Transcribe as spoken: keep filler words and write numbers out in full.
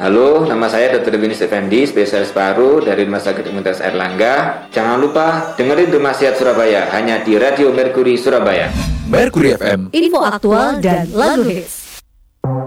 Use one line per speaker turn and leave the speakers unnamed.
Halo, nama saya dokter Winis Effendi, spesialis paru dari Rumah Sakit Universitas Airlangga. Jangan lupa dengerin Rumah Sehat Surabaya hanya di Radio Mercury Surabaya.
Mercury F M.
Info aktual dan lagu hits.